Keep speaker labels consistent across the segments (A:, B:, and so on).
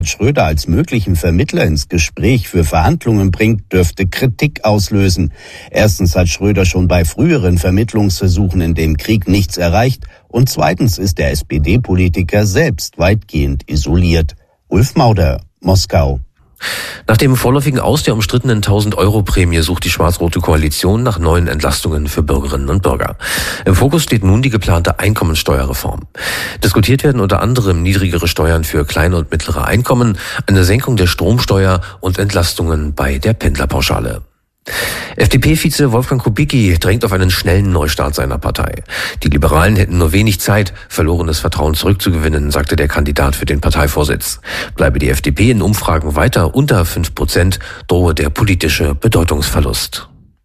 A: Schröder als möglichen Vermittler ins Gespräch für Verhandlungen bringt, dürfte Kritik auslösen. Erstens hat Schröder schon bei früheren Vermittlungsversuchen in dem Krieg nichts erreicht und zweitens ist der SPD-Politiker selbst weitgehend isoliert. Ulf Mauder, Moskau.
B: Nach dem vorläufigen Aus der umstrittenen 1.000-Euro-Prämie sucht die schwarz-rote Koalition nach neuen Entlastungen für Bürgerinnen und Bürger. Im Fokus steht nun die geplante Einkommensteuerreform. Diskutiert werden unter anderem niedrigere Steuern für kleine und mittlere Einkommen, eine Senkung der Stromsteuer und Entlastungen bei der Pendlerpauschale. FDP-Vize Wolfgang Kubicki drängt auf einen schnellen Neustart seiner Partei. Die Liberalen hätten nur wenig Zeit, verlorenes Vertrauen zurückzugewinnen, sagte der Kandidat für den Parteivorsitz. Bleibe die FDP in Umfragen weiter unter 5%, drohe der politische Bedeutungsverlust.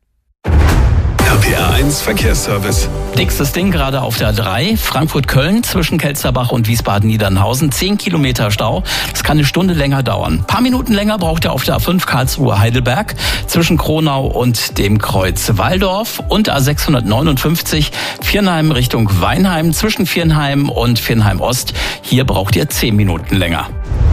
C: RPR 1 Verkehrsservice.
D: Dickstes Ding gerade auf der 3, Frankfurt-Köln zwischen Kelsterbach und Wiesbaden-Niedernhausen. 10 Kilometer Stau. Das kann eine Stunde länger dauern. Ein paar Minuten länger braucht er auf der A5 Karlsruhe-Heidelberg zwischen Kronau und dem Kreuz Walldorf und A659 Viernheim Richtung Weinheim zwischen Viernheim und Viernheim-Ost. Hier braucht ihr 10 Minuten länger.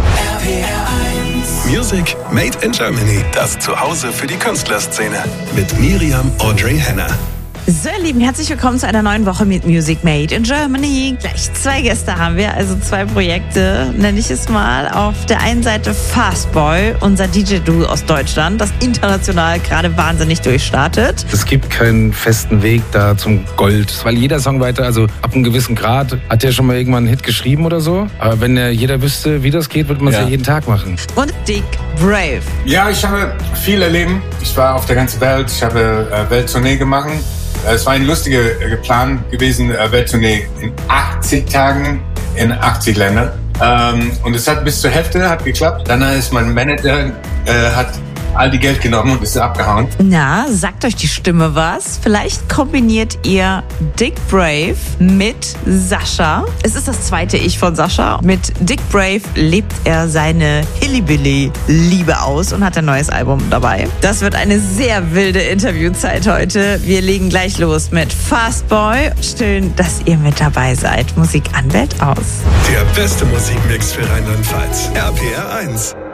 C: Music Made in Germany. Das Zuhause für die Künstlerszene. Mit Miriam Audrey Henner.
E: So, ihr Lieben, herzlich willkommen zu einer neuen Woche mit Music Made in Germany. Gleich 2 Gäste haben wir, also 2 Projekte, nenne ich es mal. Auf der einen Seite Fastboy, unser DJ-Duo aus Deutschland, das international gerade wahnsinnig durchstartet.
F: Es gibt keinen festen Weg da zum Gold, weil jeder Songwriter, also ab einem gewissen Grad, hat ja schon mal irgendwann einen Hit geschrieben oder so. Aber wenn jeder wüsste, wie das geht, würde man es ja jeden Tag machen.
E: Und Dick Brave.
G: Ja, ich habe viel erlebt. Ich war auf der ganzen Welt, ich habe Welttournee gemacht. Es war ein lustiger Plan gewesen, Welttournee in 80 Tagen in 80 Ländern. Und es hat bis zur Hälfte geklappt. Dann ist mein Manager hat all die Geld genommen und ist abgehauen.
E: Na, sagt euch die Stimme was? Vielleicht kombiniert ihr Dick Brave mit Sascha. Es ist das zweite Ich von Sascha. Mit Dick Brave lebt er seine Hillybilly-Liebe aus und hat ein neues Album dabei. Das wird eine sehr wilde Interviewzeit heute. Wir legen gleich los mit Fastboy. Schön, dass ihr mit dabei seid. Musik an, Welt aus.
C: Der beste Musikmix für Rheinland-Pfalz. RPR 1.